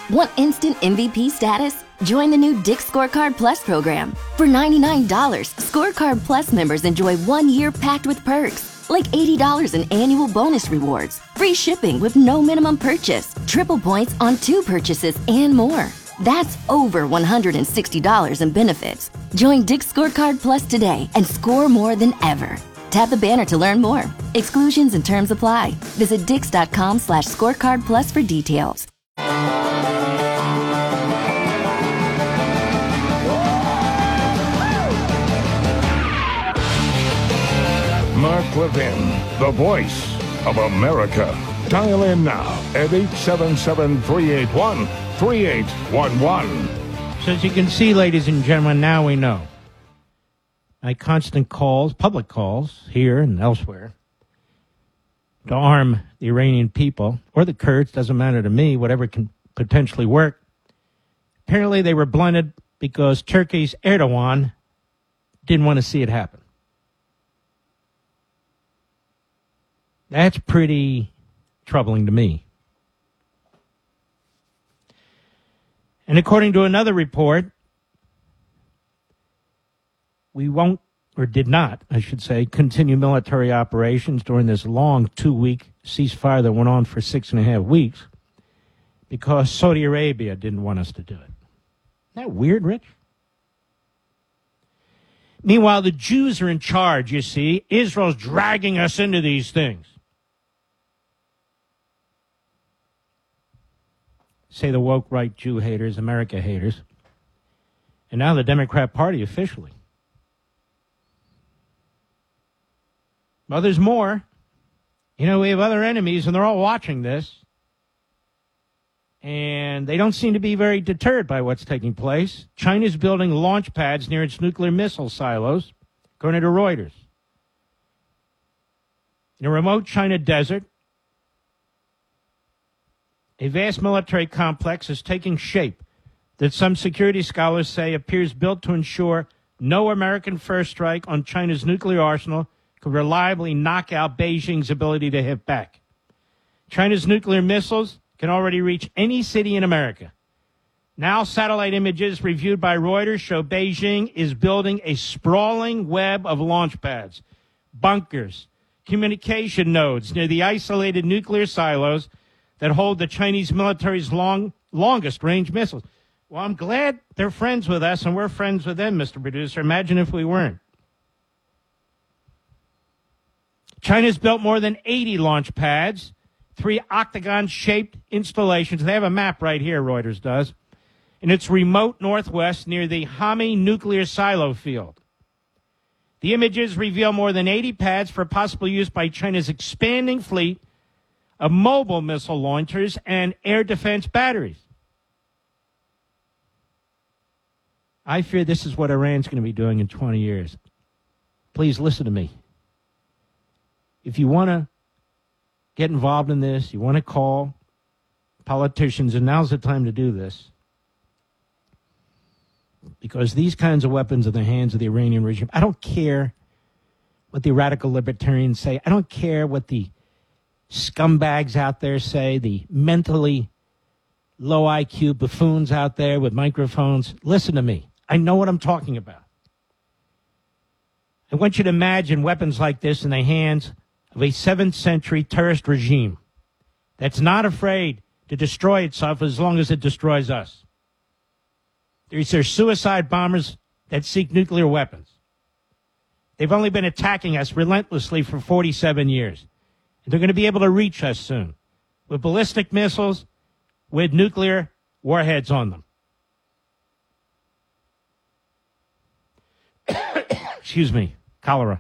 Want instant MVP status? Join the new Dick's Scorecard Plus program. For $99, Scorecard Plus members enjoy 1 year packed with perks, like $80 in annual bonus rewards, free shipping with no minimum purchase, triple points on 2 purchases, and more. That's over $160 in benefits. Join Dick's Scorecard Plus today and score more than ever. Tap the banner to learn more. Exclusions and terms apply. Visit dix.com/scorecard plus for details. Mark Levin, the voice of America. Dial in now at 877-381-3811. So as you can see, ladies and gentlemen, now we know. My constant calls, public calls, here and elsewhere, to arm the Iranian people, or the Kurds, doesn't matter to me, whatever can potentially work. Apparently they were blunted because Turkey's Erdogan didn't want to see it happen. That's pretty troubling to me. And according to another report, we won't, or did not, I should say, continue military operations during this long 2-week ceasefire that went on for 6.5 weeks because Saudi Arabia didn't want us to do it. Isn't that weird, Rich? Meanwhile, the Jews are in charge, you see. Israel's dragging us into these things. Say the woke right Jew haters, America haters. And now the Democrat Party officially. Well, there's more. You know, we have other enemies, and they're all watching this. And they don't seem to be very deterred by what's taking place. China's building launch pads near its nuclear missile silos, according to Reuters. In a remote China desert, a vast military complex is taking shape that some security scholars say appears built to ensure no American first strike on China's nuclear arsenal could reliably knock out Beijing's ability to hit back. China's nuclear missiles can already reach any city in America. Now, satellite images reviewed by Reuters show Beijing is building a sprawling web of launch pads, bunkers, communication nodes near the isolated nuclear silos that hold the Chinese military's longest-range missiles. Well, I'm glad they're friends with us, and we're friends with them, Mr. Producer. Imagine if we weren't. China's built more than 80 launch pads, 3 octagon-shaped installations. They have a map right here, Reuters does, in its remote northwest near the Hami nuclear silo field. The images reveal more than 80 pads for possible use by China's expanding fleet of mobile missile launchers and air defense batteries. I fear this is what Iran's going to be doing in 20 years. Please listen to me. If you want to get involved in this, you want to call politicians, and now's the time to do this, because these kinds of weapons are in the hands of the Iranian regime. I don't care what the radical libertarians say. I don't care what the scumbags out there say, the mentally low IQ buffoons out there with microphones. Listen to me. I know what I'm talking about. I want you to imagine weapons like this in the hands of a 7th century terrorist regime that's not afraid to destroy itself as long as it destroys us. These are suicide bombers that seek nuclear weapons. They've only been attacking us relentlessly for 47 years. And they're going to be able to reach us soon with ballistic missiles, with nuclear warheads on them. Excuse me, cholera.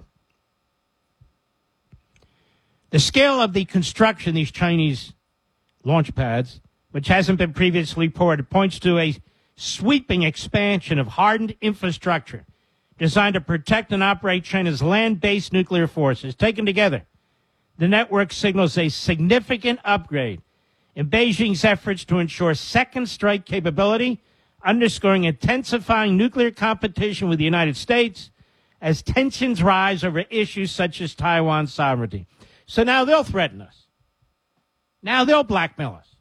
The scale of the construction of these Chinese launch pads, which hasn't been previously reported, points to a sweeping expansion of hardened infrastructure designed to protect and operate China's land-based nuclear forces. Taken together, the network signals a significant upgrade in Beijing's efforts to ensure second strike capability, underscoring intensifying nuclear competition with the United States as tensions rise over issues such as Taiwan's sovereignty. So now they'll threaten us. Now they'll blackmail us.